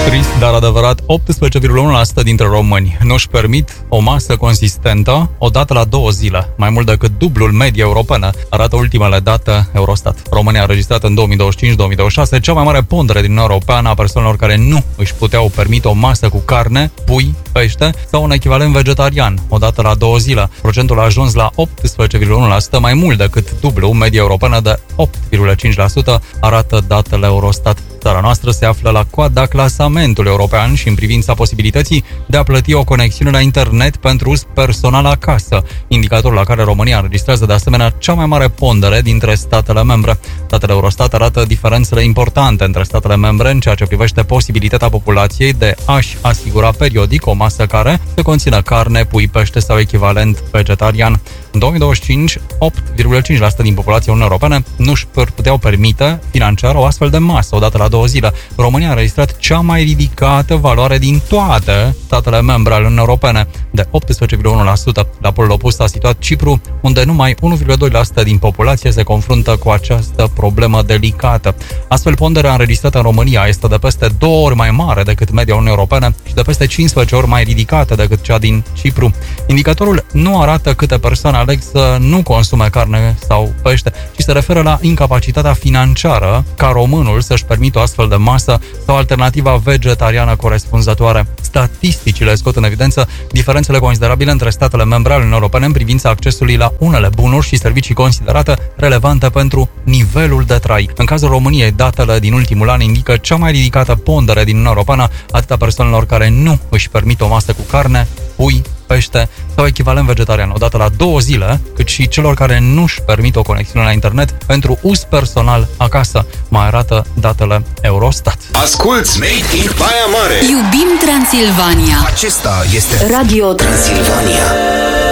Trist, dar adevărat, 18,1% dintre români nu-și permit o masă consistentă o dată la 2 zile, mai mult decât dublul media europeană, arată ultimele date Eurostat. România a înregistrat în 2025-2026 cea mai mare pondere din Uniunea Europeană a persoanelor care nu își puteau permite o masă cu carne, pui, pește sau un echivalent vegetarian o dată la 2 zile. Procentul a ajuns la 18,1%, mai mult decât dublu media europeană de 8,5%, arată datele Eurostat. Țara noastră se află la coada clasamentului european și în privința posibilității de a plăti o conexiune la internet pentru uz personal acasă, indicatorul la care România înregistrează de asemenea cea mai mare pondere dintre statele membre. Datele Eurostat arată diferențele importante între statele membre în ceea ce privește posibilitatea populației de a-și asigura periodic o masă care să conțină carne, pui, pește sau echivalent vegetarian. În 2025, 8,5% din populația Uniunii Europene nu-și puteau permite financiar o astfel de masă odată la 2 zile. România a înregistrat cea mai ridicată valoare din toate statele membre ale Uniunii Europene, de 18,1%. La polul opus a situat Cipru, unde numai 1,2% din populație se confruntă cu această problemă delicată. Astfel, ponderea înregistrată în România este de peste 2 ori mai mare decât media Uniunii Europene și de peste 15 ori mai ridicată decât cea din Cipru. Indicatorul nu arată câte persoane aleg să nu consume carne sau pește, ci se referă la incapacitatea financiară ca românul să-și permită o astfel de masă sau alternativa vegetariană corespunzătoare. Statisticile scot în evidență diferențele considerabile între statele membre ale Uniunii Europene în privința accesului la unele bunuri și servicii considerate relevante pentru nivelul de trai. În cazul României, datele din ultimul an indică cea mai ridicată pondere din Uniunea Europeană, atât a persoanelor care nu își permit o masă cu carne, pui, pește sau echivalent vegetarian odată la 2 zile, cât și celor care nu-și permit o conexiune la internet pentru uz personal acasă, mai arată datele Eurostat. Asculți Made in Baia Mare! Iubim Transilvania! Acesta este Radio Transilvania.